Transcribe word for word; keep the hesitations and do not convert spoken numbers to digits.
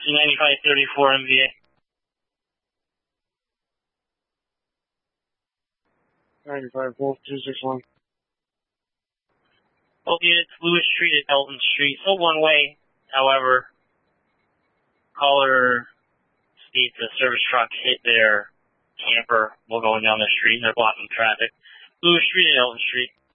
two ninety-five thirty-four M V A. ninety-five Wolf two six one. Both units, Lewis Street and Elton Street, still one way. However, caller states a service truck hit their camper while going down the street and they're blocking traffic. Lewis Street and Elton Street.